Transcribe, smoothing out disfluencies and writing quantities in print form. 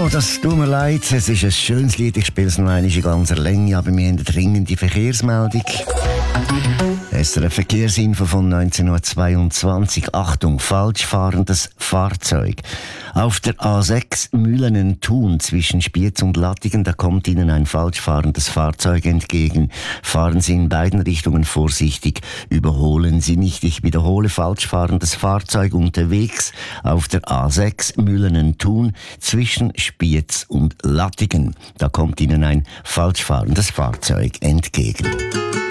das tut mir leid. Es ist ein schönes Lied. Ich spiele es noch einmal in ganzer Länge, aber wir haben eine dringende Verkehrsmeldung. SRF Verkehrsinfo von 19.22 Uhr. Achtung, falsch fahrendes Fahrzeug. Auf der A6 Mühlenen-Thun zwischen Spiez und Lattingen, da kommt Ihnen ein falsch fahrendes Fahrzeug entgegen. Fahren Sie in beiden Richtungen vorsichtig. Überholen Sie nicht. Ich wiederhole, falsch fahrendes Fahrzeug unterwegs auf der A6 Mühlenen-Thun zwischen Spiez und Lattingen. Da kommt Ihnen ein falsch fahrendes Fahrzeug entgegen.